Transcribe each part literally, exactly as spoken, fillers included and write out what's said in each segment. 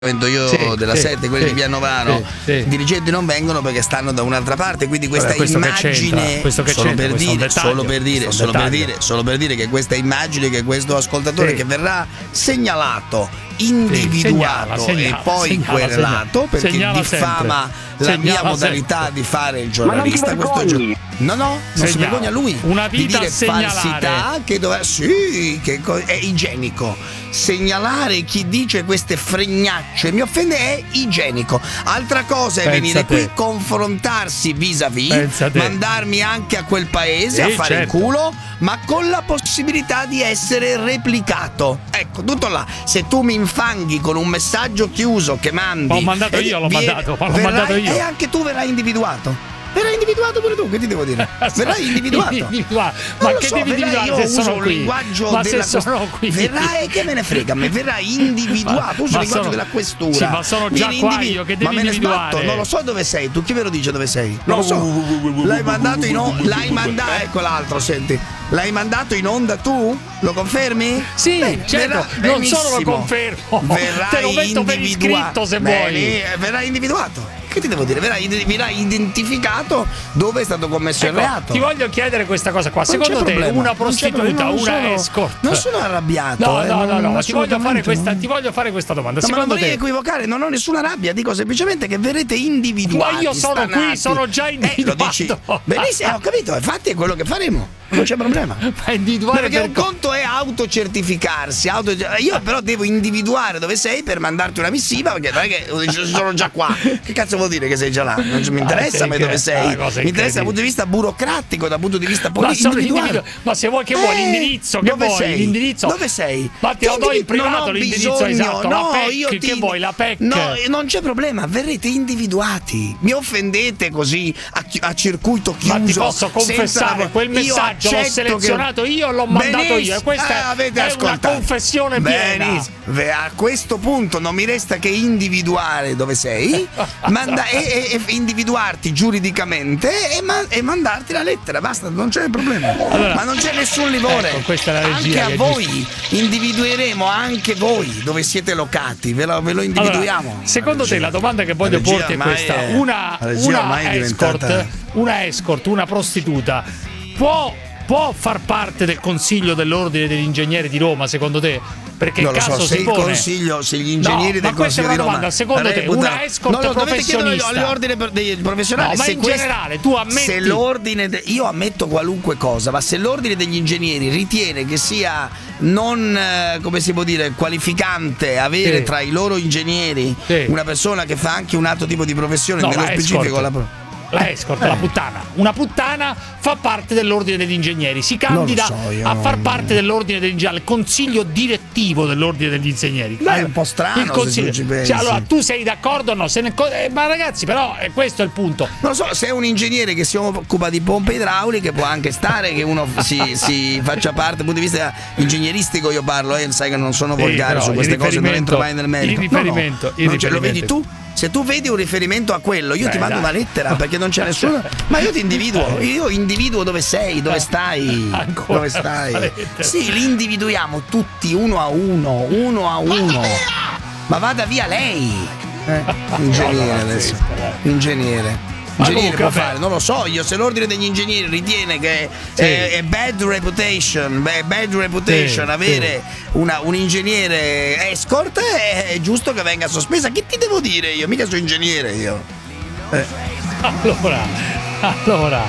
io sì, della sì, sette, quelli sì, di Pianovano, sì, sì. i dirigenti non vengono perché stanno da un'altra parte, quindi questa Vabbè, immagine questo che solo, c'entra, per questo dire, dettaglio, solo per dire solo per dire solo per dire che questa immagine, che questo ascoltatore sì. che verrà segnalato, individuato sì, segnala, e poi segnala, querelato segnala, perché segnala diffama sempre. la Segnala mia modalità sempre. di fare il giornalista. Questo gio- no, no, non Segnala. si vergogna lui Una di vita dire a segnalare. falsità che dove sì, che co- è igienico. Segnalare chi dice queste fregnacce mi offende, è igienico. Altra cosa è Pensa venire te. qui, confrontarsi vis-à-vis, Pensa te. mandarmi anche a quel paese Sì, a fare certo. il culo, ma con la possibilità di essere replicato. Ecco, tutto là. Se tu mi infanghi con un messaggio chiuso che mandi, L'ho mandato e io, l'ho viene- mandato, l'ho verrai- mandato io. E anche tu verrai individuato. Verrai individuato pure tu, che ti devo dire? Verrai individuato. Individuato. Non Ma lo che so, devi verrai- individuare io se uso sono un qui? linguaggio Ma della se sono qui? Verrai, che me ne frega, me verrai individuato. Uso Ma il linguaggio sono- della questura. Sì, ma sono già Vieni qua individu- io, che devi ma me ne individuare? sbatto, non lo so dove sei. Tu chi ve lo dice dove sei? Non lo so. L'hai mandato in onda. L'hai mandato. Ecco l'altro, senti. L'hai mandato in onda tu? Lo confermi? Sì, Beh, certo, verrà- non solo lo benissimo. confermo, Verrai te lo metto per individua- iscritto se Bene, vuoi. eh, verrai individuato. Che ti devo dire? Verrai, verrai identificato dove è stato commesso il Ecco, reato. ti voglio chiedere questa cosa qua. Non Secondo c'è te problema, una non c'è prostituta, problema, non una sono- escort? Non sono arrabbiato. No, eh, no, no, non- no, ti voglio fare assolutamente questa, no. ti voglio fare questa domanda. No, ma non Secondo vorrei te equivocare, non ho nessuna rabbia, dico semplicemente che verrete individuati. Ma io sono qui, stanati. sono già Eh, individuato. lo dici benissimo, eh, ho capito, infatti è quello che faremo, non c'è problema. Ma individuare Perché per un co- conto è autocertificarsi, auto... io però devo individuare dove sei per mandarti una missiva, perché non è che sono già qua. Che cazzo vuol dire che sei già là? Non mi interessa sei ma dove incre- sei. ah, cosa Mi interessa dal incredibile. punto di vista burocratico, dal punto di vista Ma, politico. sono individu- ma se vuoi che vuoi l'indirizzo, che dove vuoi sei? l'indirizzo? Dove sei? Ma te lo do in Individu- non privato ho l'indirizzo bisogno, esatto, no, la P E C, io ti- che vuoi, la P E C? No, non c'è problema, verrete individuati. Mi offendete così a, chi- a circuito chiuso. Ma ti posso confessare, senza la- quel Io messaggio l'ho accetto selezionato che- io, l'ho mandato io, e Benissimo. questa Ah, avete è una ascoltato. confessione piena. Benissimo. Ve- A questo punto non mi resta che individuare dove sei, manda- e, e- e individuarti giuridicamente e, ma- e mandarti la lettera. Basta, non c'è problema. Allora, Ma non c'è nessun livore. ecco, questa è la Anche regia a che voi individueremo anche voi dove siete locati. Ve lo, ve lo individuiamo. Allora, secondo te regia. la domanda che voglio La regia porti è ormai questa: è- una, la regia ormai una è escort, diventata- una escort, una prostituta può, può far parte del consiglio dell'ordine degli ingegneri di Roma, secondo te? Perché Non il lo caso so, se si il pone. consiglio, se gli ingegneri No, del ma questa consiglio è di una Roma domanda, secondo te reputa- una escort no, no, dovete chiedere professionista all'ordine per- dei professionali. No, ma se in quest- generale, tu ammetti- se l'ordine de- io ammetto qualunque cosa, ma se l'ordine degli ingegneri ritiene che sia non eh, come si può dire qualificante avere Sì. tra i loro ingegneri Sì. una persona che fa anche un atto tipo di professione, No, nello la specifico escort. la pro- La escort, Eh. la puttana. Una puttana fa parte dell'ordine degli ingegneri, si candida Non lo so, io a non- far parte dell'ordine degli ingegneri, al consiglio direttivo dell'ordine degli ingegneri. Beh, è un po' strano Il se consiglio- tu ci pensi. Cioè, allora, tu sei d'accordo o no? Se ne co- eh, ma ragazzi, però eh, questo è il punto. Non lo so, se è un ingegnere che si occupa di pompe idrauliche può anche stare che uno si, si faccia parte dal punto di vista ingegneristico, io parlo, eh, sai che non sono Sì, volgare però su il queste cose, non entro mai nel merito. il No, no, riferimento, il non c'è, lo vedi riferimento. tu? Se tu vedi un riferimento a quello, io Beh, ti mando dai. una lettera perché non c'è nessuno. Ma io ti individuo, io individuo dove sei, dove stai. Ancora Dove stai? una lettera. Sì, li individuiamo tutti uno a uno, uno a uno. Ma vada via lei. Eh, ingegnere adesso. Ingegnere. Ingegnere comunque, può vabbè. fare, non lo so io, se l'ordine degli ingegneri ritiene che Sì. è, è bad reputation, beh, bad reputation Sì, avere una- un ingegnere escort, è, è giusto che venga sospesa. Che ti devo dire io? Mica sono ingegnere io. Eh. Allora, allora,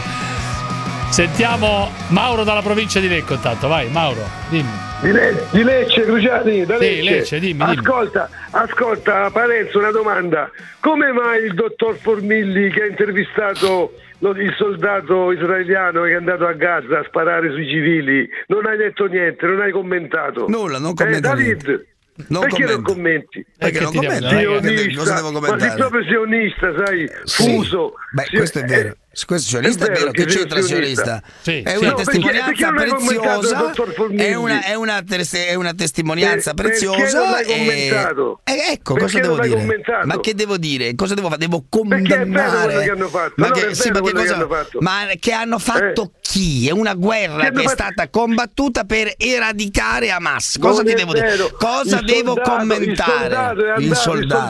sentiamo Mauro dalla provincia di Lecco. Intanto, vai, Mauro, dimmi. Di, Le- di Lecce, Cruciani, da Sì, Lecce. Lecce, dimmi, dimmi. Ascolta, ascolta, Parenzo, una domanda. Come mai il dottor Formilli, che ha intervistato lo- il soldato israeliano che è andato a Gaza a sparare sui civili, non hai detto niente, non hai commentato? Nulla, non Eh, commento David, niente. Non perché non commento. commenti? Perché che non ti devo commento? dire, Che de- Sionista, cosa devo ma sei commentare? proprio sionista, sai, Sì. fuso. Beh, Sì, questo è vero. eh, Questo sionista è vero, che sei c'entra sionista? Sì, È sì. una No, perché- testimonianza perché non hai commentato il preziosa. dottor Formigli? È una, è una, tes- è una testimonianza Per- perché preziosa. non l'hai e- commentato? e ecco, Perché cosa non devo l'hai dire? commentato? Ma che devo dire? Cosa devo fare? Devo Perché è vero condannare. quello che hanno fatto. Ma No, che, è sì, vero ma che quello che cosa? hanno fatto. Ma che hanno fatto Eh. chi? È una guerra che, che è fatto... stata combattuta per eradicare Hamas. Cosa non ti devo dire? Cosa il devo soldato, commentare? Il soldato, è andato, il soldato.